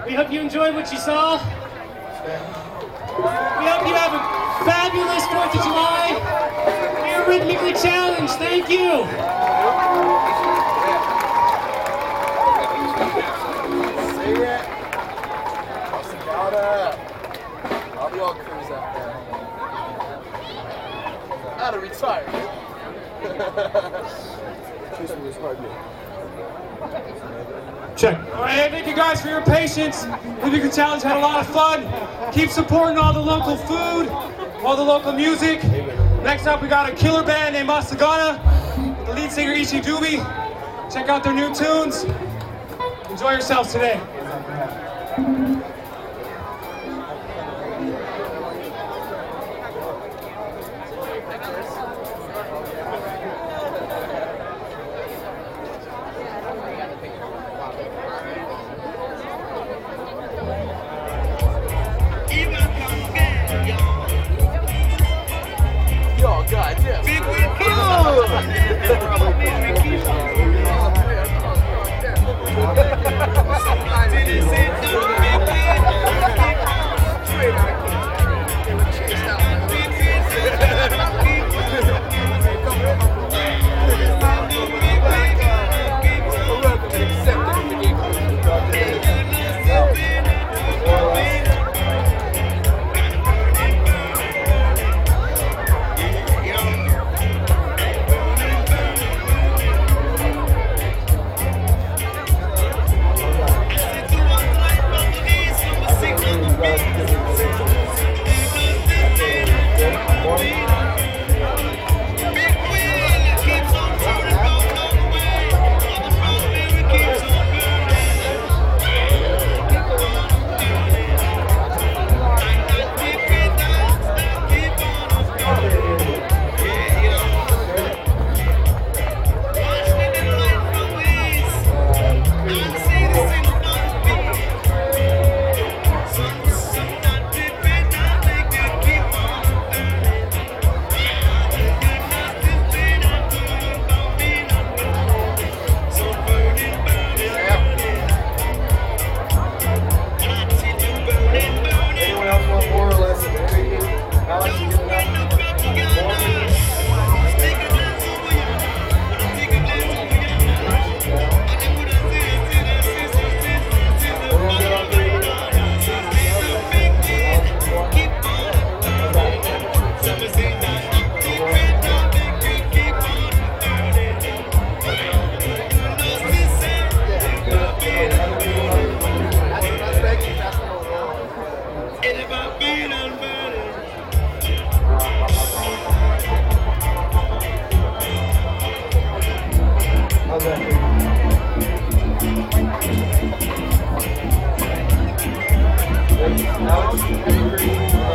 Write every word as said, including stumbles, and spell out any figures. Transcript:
We hope you enjoyed what you saw. We hope you have a fabulous fourth of July. We are rhythmically challenged. Thank you. I'll be all cruise out there. Out of retirement. Check. All right, thank you guys for your patience. Rhythmically Challenge had a lot of fun. Keep supporting all the local food, all the local music. Next up, we got a killer band named Masagana, the lead singer Ishi Dubi. Check out their new tunes. Enjoy yourselves today. Yo, goddamn. Alex,